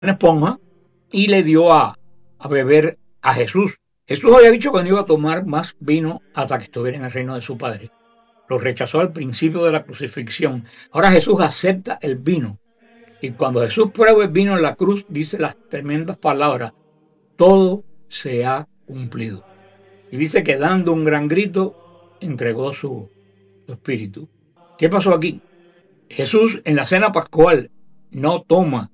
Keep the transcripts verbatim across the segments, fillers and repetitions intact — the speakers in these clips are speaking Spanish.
una esponja y le dio a, a beber a Jesús. Jesús había dicho que no iba a tomar más vino hasta que estuviera en el reino de su Padre. Lo rechazó al principio de la crucifixión. Ahora Jesús acepta el vino. Y cuando Jesús prueba el vino en la cruz, dice las tremendas palabras: todo se ha cumplido. Y dice que dando un gran grito, entregó su, su espíritu. ¿Qué pasó aquí? Jesús en la cena pascual no toma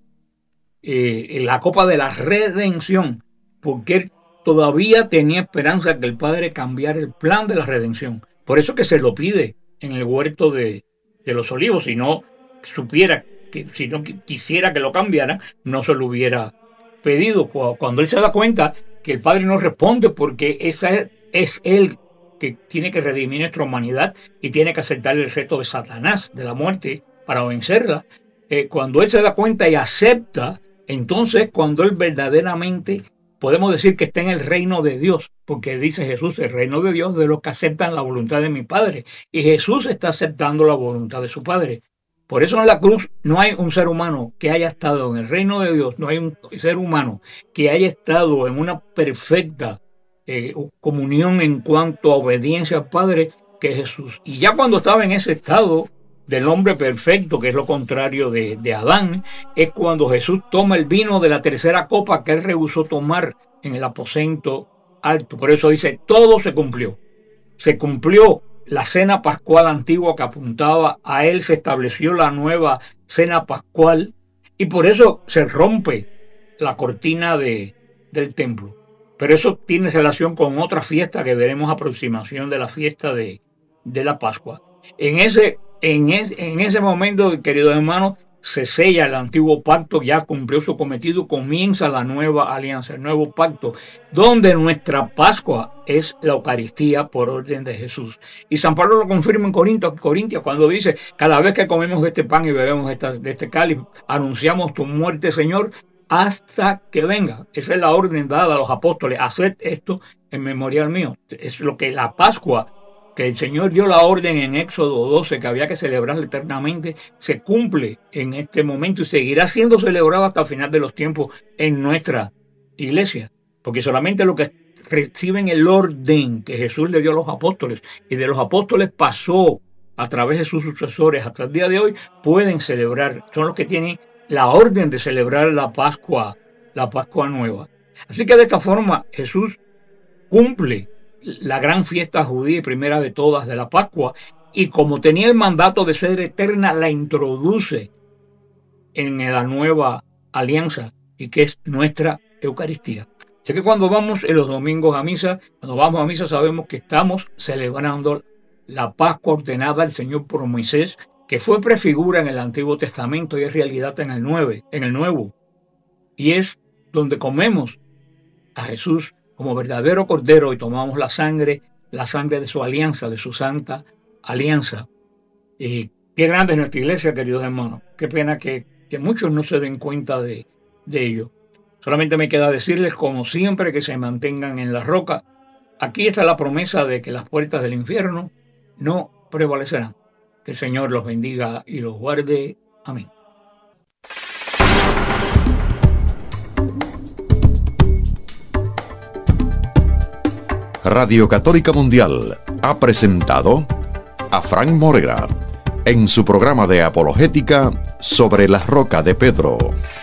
eh, la copa de la redención, porque él todavía tenía esperanza que el Padre cambiara el plan de la redención. Por eso que se lo pide en el huerto de, de los olivos. Si no supiera, que si no quisiera que lo cambiara, no se lo hubiera pedido. Cuando él se da cuenta que el Padre no responde porque esa es, es él que tiene que redimir nuestra humanidad y tiene que aceptar el reto de Satanás, de la muerte, para vencerla. Eh, cuando él se da cuenta y acepta, entonces cuando él verdaderamente podemos decir que está en el reino de Dios, porque dice Jesús, el reino de Dios de los que aceptan la voluntad de mi Padre. Y Jesús está aceptando la voluntad de su Padre. Por eso en la cruz no hay un ser humano que haya estado en el reino de Dios, no hay un ser humano que haya estado en una perfecta eh, comunión en cuanto a obediencia al Padre que Jesús. Y ya cuando estaba en ese estado del hombre perfecto, que es lo contrario de, de Adán, es cuando Jesús toma el vino de la tercera copa que él rehusó tomar en el aposento alto. Por eso dice, todo se cumplió. Se cumplió la cena pascual antigua que apuntaba a él, se estableció la nueva cena pascual y por eso se rompe la cortina de, del templo. Pero eso tiene relación con otra fiesta que veremos, aproximación de la fiesta de, de la Pascua. En ese, en, es, en ese momento, queridos hermanos, se sella el antiguo pacto, ya cumplió su cometido, comienza la nueva alianza, el nuevo pacto, donde nuestra Pascua es la Eucaristía por orden de Jesús. Y San Pablo lo confirma en Corintios, Corintios cuando dice, cada vez que comemos este pan y bebemos esta, de este cáliz, anunciamos tu muerte, Señor, hasta que venga. Esa es la orden dada a los apóstoles, haced esto en memorial mío. Es lo que la Pascua, que el Señor dio la orden en Éxodo doce, que había que celebrarla eternamente, se cumple en este momento y seguirá siendo celebrada hasta el final de los tiempos en nuestra iglesia. Porque solamente los que reciben el orden que Jesús le dio a los apóstoles y de los apóstoles pasó a través de sus sucesores hasta el día de hoy, pueden celebrar, son los que tienen la orden de celebrar la Pascua, la Pascua nueva. Así que de esta forma Jesús cumple la gran fiesta judía y primera de todas de la Pascua, y como tenía el mandato de ser eterna, la introduce en la nueva alianza, y que es nuestra Eucaristía. Así que cuando vamos en los domingos a misa, cuando vamos a misa sabemos que estamos celebrando la Pascua ordenada al Señor por Moisés, que fue prefigura en el Antiguo Testamento y es realidad en el Nuevo, en el Nuevo. Y es donde comemos a Jesús como verdadero Cordero y tomamos la sangre, la sangre de su alianza, de su santa alianza. Y qué grande es nuestra iglesia, queridos hermanos. Qué pena que, que muchos no se den cuenta de, de ello. Solamente me queda decirles, como siempre, que se mantengan en la roca. Aquí está la promesa de que las puertas del infierno no prevalecerán. Que el Señor los bendiga y los guarde. Amén. Radio Católica Mundial ha presentado a Frank Morera en su programa de apologética Sobre la Roca de Pedro.